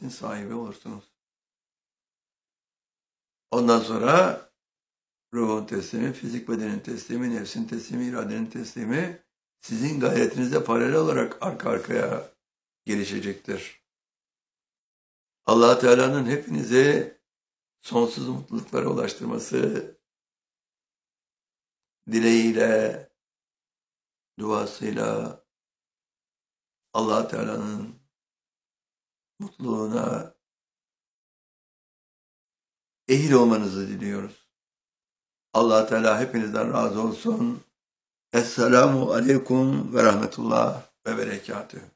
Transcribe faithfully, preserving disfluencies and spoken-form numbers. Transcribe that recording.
nimetin sahibi olursunuz. Ondan sonra ruhun teslimi, fizik bedenin teslimi, nefsin teslimi, iradenin teslimi sizin gayretinizde paralel olarak arka arkaya gelişecektir. Allah Teala'nın hepinize sonsuz mutluluklara ulaştırması dileğiyle, duasıyla Allah Teala'nın mutluluğuna ehil olmanızı diliyoruz. Allah Teala hepinizden razı olsun. Esselamu aleyküm ve rahmetullah ve berekatühü.